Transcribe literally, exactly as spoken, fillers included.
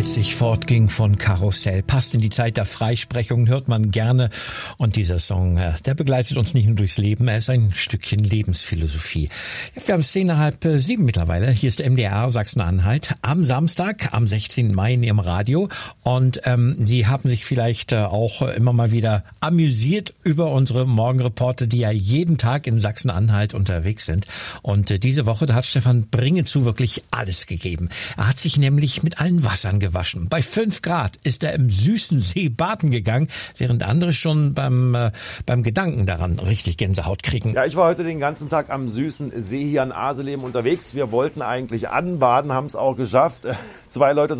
Als ich fortging von Karussell. Passt in die Zeit der Freisprechung, hört man gerne. Und dieser Song, der begleitet uns nicht nur durchs Leben, er ist ein Stückchen Lebensphilosophie. Wir haben es zehn nach halb sieben mittlerweile. Hier ist M D R Sachsen-Anhalt am Samstag, am sechzehnten Mai in Ihrem Radio. Und ähm, Sie haben sich vielleicht äh, auch immer mal wieder amüsiert über unsere Morgenreporter, die ja jeden Tag in Sachsen-Anhalt unterwegs sind. Und äh, diese Woche, da hat Stefan Bringezu wirklich alles gegeben. Er hat sich nämlich mit allen Wassern gewaschen. Bei fünf Grad ist er im süßen See baden gegangen, während andere schon beim äh, beim Gedanken daran richtig Gänsehaut kriegen. Ja, ich war heute den ganzen Tag am süßen See hier an Aseleben unterwegs. Wir wollten eigentlich anbaden, haben es auch geschafft. Zwei Leute